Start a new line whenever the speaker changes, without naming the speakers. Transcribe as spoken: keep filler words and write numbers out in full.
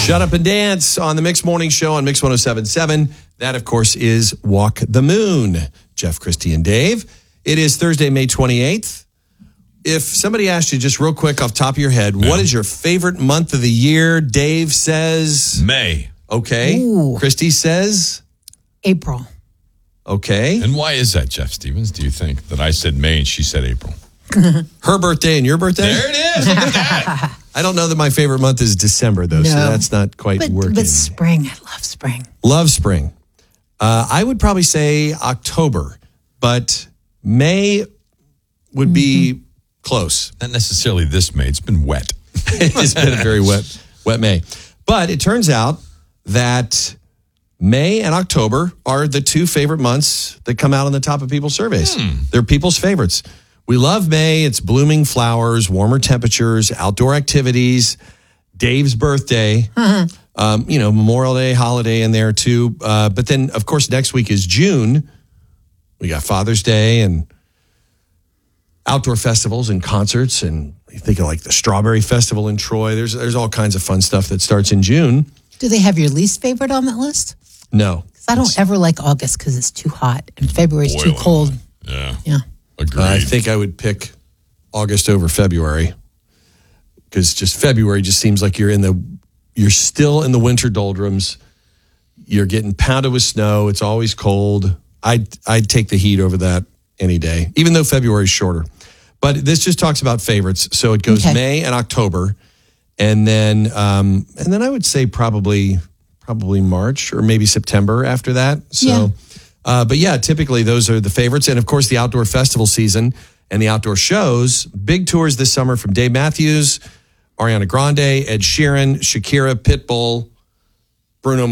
Shut Up and Dance on the Mix Morning Show on Mix one oh seven point seven. That, of course, is Walk the Moon. Jeff, Christy, and Dave. It is Thursday, May twenty-eighth. If somebody asked you just real quick off the top of your head, yeah. what is your favorite month of the year? Dave says...
May.
Okay.
Ooh.
Christy says...
April.
Okay.
And why is that, Jeff Stevens, do you think, that I said May and she said April?
Her birthday and your birthday?
There it is. Look at that.
I don't know that my favorite month is December, though,
no.
so that's not quite
but,
working.
But spring. I love spring.
Love spring. Uh, I would probably say October, but May would be mm-hmm. close.
Not necessarily this May. It's been wet.
It's been a very wet, wet May. But it turns out that May and October are the two favorite months that come out on the top of people's surveys. Hmm. They're people's favorites. We love May. It's blooming flowers, warmer temperatures, outdoor activities, Dave's birthday, mm-hmm. um, you know, Memorial Day, holiday in there too. Uh, but then, of course, next week is June. We got Father's Day and outdoor festivals and concerts. And you think of like the Strawberry Festival in Troy. There's, there's all kinds of fun stuff that starts in June.
Do they have your least favorite on that list?
No.
Because I don't it's, ever like August because it's too hot and February's too cold.
Yeah.
Yeah.
Agreed.
Uh, I think I would pick August over February because just February just seems like you're in the you're still in the winter doldrums. You're getting pounded with snow. It's always cold. I'd I'd take the heat over that any day, even though February is shorter. But this just talks about favorites, so it goes okay. May and October, and then um, and then I would say probably probably March or maybe September after that. So.
Yeah.
Uh, but yeah, typically those are the favorites. And of course, the outdoor festival season and the outdoor shows. Big tours this summer from Dave Matthews, Ariana Grande, Ed Sheeran, Shakira, Pitbull, Bruno